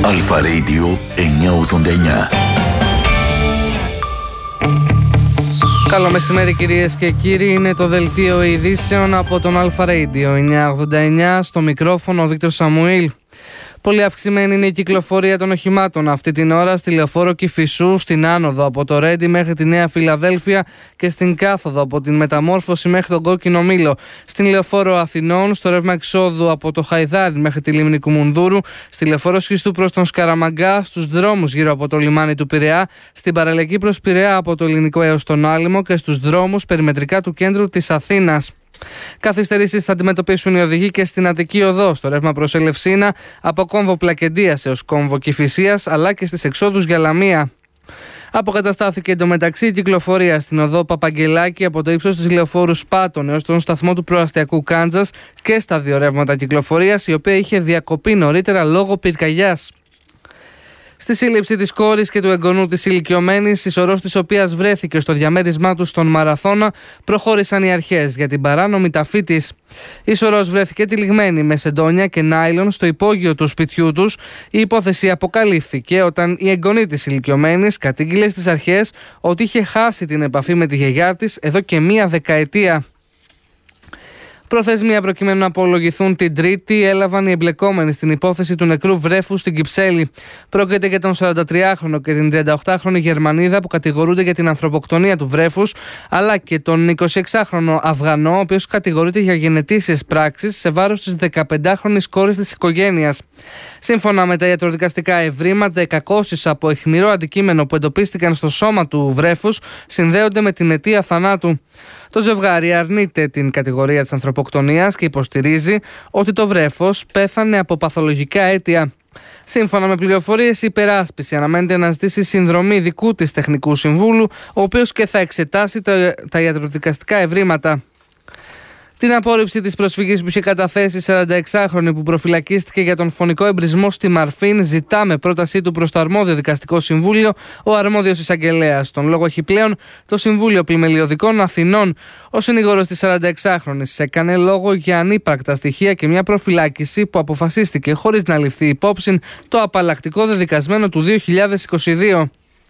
Αλφα Radio 989. Καλό μεσημέρι κυρίες και κύριοι, είναι το δελτίο ειδήσεων από τον Αλφα Radio 989, στο μικρόφωνο ο Βίκτορ Σαμουήλ. Πολύ αυξημένη είναι η κυκλοφορία των οχημάτων αυτή την ώρα στη λεωφόρο Κηφισού, στην άνοδο από το Ρέντι μέχρι τη Νέα Φιλαδέλφια και στην κάθοδο από την Μεταμόρφωση μέχρι τον Κόκκινο Μήλο, στην λεωφόρο Αθηνών, στο ρεύμα εξόδου από το Χαϊδάρι μέχρι τη λίμνη Κουμουνδούρου, στη λεωφόρο Σχιστού προς τον Σκαραμαγκά, στους δρόμους γύρω από το λιμάνι του Πειραιά, στην παραλιακή προς Πειραιά από το Ελληνικό έως τον Άλυμο και στους δρόμους περιμετρικά του κέντρου της Αθήνας. Καθυστερήσεις θα αντιμετωπίσουν οι οδηγοί και στην Αττική Οδό, στο ρεύμα προς Ελευσίνα, από κόμβο Πλακεντίας έως κόμβο Κηφισίας, αλλά και στις εξόδους για Λαμία. Αποκαταστάθηκε εντωμεταξύ η κυκλοφορία στην οδό Παπαγγελάκη από το ύψος της λεωφόρου Σπάτων έως τον σταθμό του προαστιακού Κάντζας και στα δύο ρεύματα κυκλοφορίας, η οποία είχε διακοπεί νωρίτερα λόγω πυρκαγιάς. Στη σύλληψη της κόρης και του εγγονού της ηλικιωμένης, η σωρός της οποίας βρέθηκε στο διαμέρισμά του στον Μαραθώνα, προχώρησαν οι αρχές για την παράνομη ταφή της. Η σωρός βρέθηκε τυλιγμένη με σεντόνια και νάιλον στο υπόγειο του σπιτιού τους. Η υπόθεση αποκαλύφθηκε όταν η εγγονή της ηλικιωμένης κατήγγειλε στις αρχές ότι είχε χάσει την επαφή με τη γιαγιά της εδώ και μία δεκαετία. Προθεσμία προκειμένου να απολογηθούν την Τρίτη έλαβαν οι εμπλεκόμενοι στην υπόθεση του νεκρού βρέφου στην Κυψέλη. Πρόκειται για τον 43χρονο και την 38χρονη Γερμανίδα που κατηγορούνται για την ανθρωποκτονία του βρέφους, αλλά και τον 26χρονο Αφγανό, ο οποίος κατηγορείται για γενετήσεις πράξεις σε βάρος της 15χρονης κόρης της οικογένειας. Σύμφωνα με τα ιατροδικαστικά ευρήματα, οι κακώσεις από αιχμηρό αντικείμενο που εντοπίστηκαν στο σώμα του βρέφους συνδέονται με την αιτία θανάτου. Το ζευγάρι αρνείται την κατηγορία της ανθρωποκτονίας και υποστηρίζει ότι το βρέφος πέθανε από παθολογικά αίτια. Σύμφωνα με πληροφορίες, η υπεράσπιση αναμένεται να ζητήσει συνδρομή δικού της τεχνικού συμβούλου, ο οποίος και θα εξετάσει τα ιατροδικαστικά ευρήματα. Την απόρριψη της προσφυγής που είχε καταθέσει η 46χρονη που προφυλακίστηκε για τον φωνικό εμπρισμό στη Μαρφίν ζητά με πρότασή του προς το αρμόδιο δικαστικό συμβούλιο ο αρμόδιος εισαγγελέας. Τον λόγο έχει πλέον το Συμβούλιο Πλημελιωδικών Αθηνών. Ο συνήγορος της 46χρονης έκανε λόγο για ανύπαρκτα στοιχεία και μια προφυλάκηση που αποφασίστηκε χωρίς να ληφθεί υπόψη το απαλλακτικό δεδικασμένο του 2022.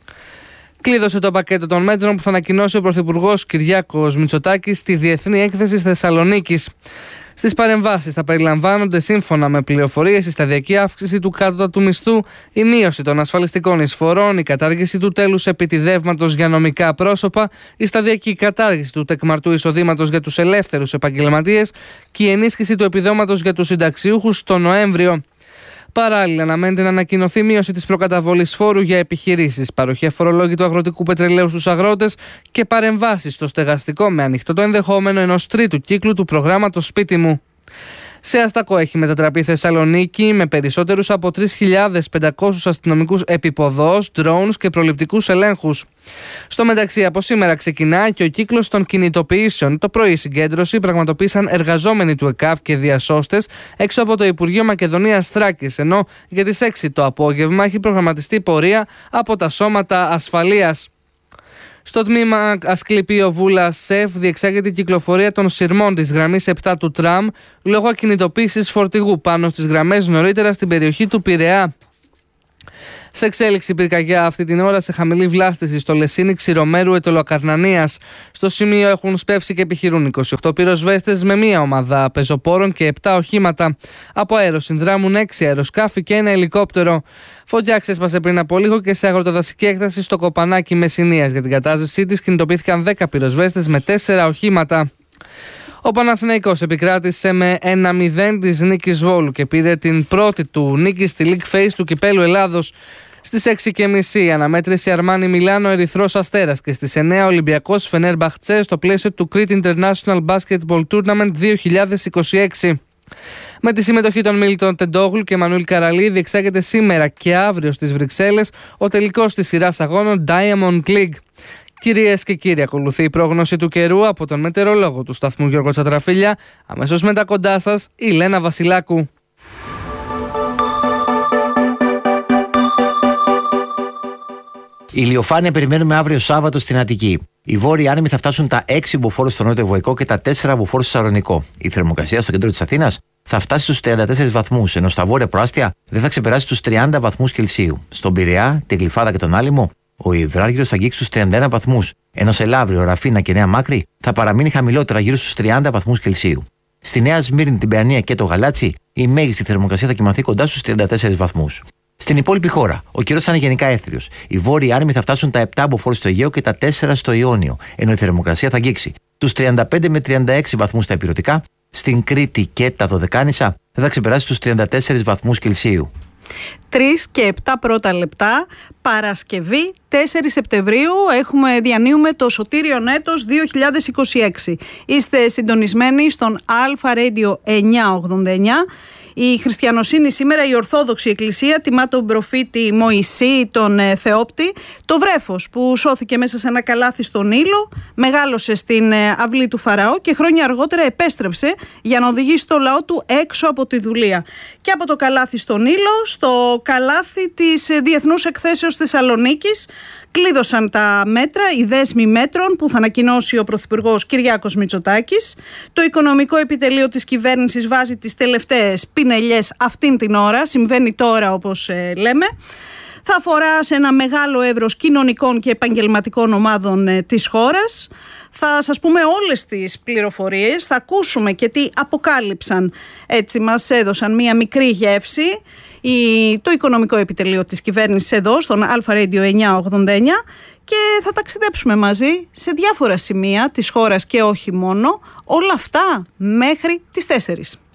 Κλείδωσε το πακέτο των μέτρων που θα ανακοινώσει ο Πρωθυπουργός Κυριάκος Μητσοτάκης στη Διεθνή Έκθεση της Θεσσαλονίκης. Στις παρεμβάσεις θα περιλαμβάνονται, σύμφωνα με πληροφορίες, η σταδιακή αύξηση του κατώτατου μισθού, η μείωση των ασφαλιστικών εισφορών, η κατάργηση του τέλους επιτιδεύματος για νομικά πρόσωπα, η σταδιακή κατάργηση του τεκμαρτού εισοδήματος για τους ελεύθερους επαγγελματίες και η ενίσχυση του επιδόματος για τους συνταξιούχους το Νοέμβριο. Παράλληλα, αναμένεται να ανακοινωθεί μείωση της προκαταβολής φόρου για επιχειρήσεις, παροχή αφορολόγητου αγροτικού πετρελαίου στους αγρότες και παρεμβάσεις στο στεγαστικό με ανοιχτό το ενδεχόμενο ενός τρίτου κύκλου του προγράμματος Σπίτι μου. Σε αστακό έχει μετατραπεί Θεσσαλονίκη με περισσότερους από 3.500 αστυνομικούς επιποδός, drones και προληπτικούς ελέγχους. Στο μεταξύ, από σήμερα ξεκινά και ο κύκλος των κινητοποιήσεων. Το πρωί συγκέντρωση πραγματοποίησαν εργαζόμενοι του ΕΚΑΒ και διασώστες έξω από το Υπουργείο Μακεδονίας Θράκης, ενώ για τις 6 το απόγευμα έχει προγραμματιστεί πορεία από τα σώματα ασφαλείας. Στο τμήμα Ασκληπείο Βούλα ΣΕΦ διεξάγεται η κυκλοφορία των σειρμών της γραμμής 7 του τραμ λόγω ακινητοποίησης φορτηγού πάνω στις γραμμές νωρίτερα στην περιοχή του Πειραιά. Σε εξέλιξη πυρκαγιά αυτή την ώρα σε χαμηλή βλάστηση στο Λεσίνι Ξηρομέρου Ετωλοκαρνανίας. Στο σημείο έχουν σπεύσει και επιχειρούν 28 πυροσβέστες με μία ομάδα πεζοπόρων και 7 οχήματα. Από αέρο συνδράμουν 6 αεροσκάφη και ένα ελικόπτερο. Φωτιά ξέσπασε πριν από λίγο και σε αγροτοδασική έκταση στο Κοπανάκι Μεσσηνίας. Για την κατάστασή της κινητοποιήθηκαν 10 πυροσβέστες με 4 οχήματα. Ο Παναθηναϊκός επικράτησε με 1-0 της Νίκης Βόλου και πήρε την πρώτη του νίκη στη League Phase του Κυπέλλου Ελλάδος. Στις 6.30 αναμέτρηση Αρμάνι Μιλάνο Ερυθρός Αστέρας και στις 9 Ολυμπιακός Φενέρμπαχτσε στο πλαίσιο του Crete International Basketball Tournament 2026. Με τη συμμετοχή των Μίλτον Τεντόγλου και Μανουήλ Καραλή διεξάγεται σήμερα και αύριο στις Βρυξέλλες ο τελικός της σειράς αγώνων Diamond League. Κυρίες και κύριοι, ακολουθεί η πρόγνωση του καιρού από τον μετεωρολόγο του σταθμού Γιώργο Τσατραφίλια. Αμέσως μετά κοντά σας η Λένα Βασιλάκου. Ηλιοφάνεια περιμένουμε αύριο Σάββατο στην Αττική. Οι βόρειοι άνεμοι θα φτάσουν τα 6 μποφόρ στο νότιο Βοϊκό και τα 4 μποφόρ στο Σαλονικό. Η θερμοκρασία στο κέντρο της Αθήνας θα φτάσει στους 34 βαθμούς, ενώ στα βόρεια προάστια δεν θα ξεπεράσει τους 30 βαθμούς Κελσίου. Στον Πειραιά, την Γλυφάδα και τον Άλυμο, ο υδράργυρος θα αγγίξει στους 31 βαθμούς, ενώ σε Λαύριο, Ραφίνα και Νέα Μάκρη θα παραμείνει χαμηλότερα γύρω στους 30 βαθμούς Κελσίου. Στη Νέα Σμύρνη, την Παιανία και το Γαλάτσι, η μέγιστη θερμοκρασία θα κοιμαθεί κοντά στους 34 βαθμούς. Στην υπόλοιπη χώρα, ο καιρός θα είναι γενικά έθριος. Οι βόρειοι άνεμοι θα φτάσουν τα 7 μποφόρ στο Αιγαίο και τα 4 στο Ιόνιο, ενώ η θερμοκρασία θα αγγίξει τους 35 με 36 βαθμούς στα ηπειρωτικά. Στην Κρήτη και τα Δωδεκάνησα δεν θα ξεπεράσει τους 34 βαθμούς Κελσίου. 3 και 7 πρώτα λεπτά, Παρασκευή 4 Σεπτεμβρίου, διανύουμε το σωτήριον έτος 2026. Είστε συντονισμένοι στον Αλφα Radio 989. Η χριστιανοσύνη σήμερα, η Ορθόδοξη Εκκλησία, τιμά τον προφήτη Μωυσή, τον Θεόπτη. Το βρέφος που σώθηκε μέσα σε ένα καλάθι στον Νείλο, μεγάλωσε στην αυλή του Φαραώ και χρόνια αργότερα επέστρεψε για να οδηγήσει το λαό του έξω από τη δουλεία. Και από το καλάθι στον Νείλο, στο καλάθι της Διεθνούς Εκθέσεως Θεσσαλονίκης, κλείδωσαν τα μέτρα, οι δέσμοι μέτρων που θα ανακοινώσει ο Πρωθυπουργός Κυριάκος Μητσοτάκης. Το οικονομικό επιτελείο της κυβέρνησης βάζει τις τελευταίες πινελιές αυτήν την ώρα, συμβαίνει τώρα όπως λέμε. Θα αφορά σε ένα μεγάλο εύρος κοινωνικών και επαγγελματικών ομάδων της χώρας. Θα σας πούμε όλες τις πληροφορίες, θα ακούσουμε και τι αποκάλυψαν. Έτσι μας έδωσαν μία μικρή γεύση το οικονομικό επιτελείο της κυβέρνησης εδώ στον Αλφα Radio 989 και θα ταξιδέψουμε μαζί σε διάφορα σημεία της χώρας και όχι μόνο, όλα αυτά μέχρι τις 4.